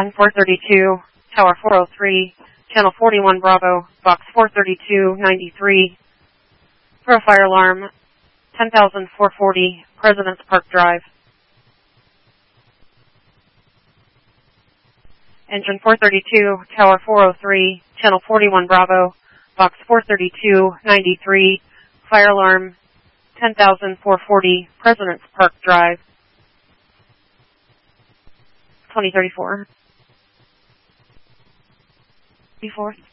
432, Tower 403, Channel 41 Bravo, Box 432-93. Throw fire alarm, 10,440, President's Park Drive. Engine 432, Tower 403, Channel 41 Bravo, Box 432-93. Fire alarm, 10,440, President's Park Drive. 2034. Before.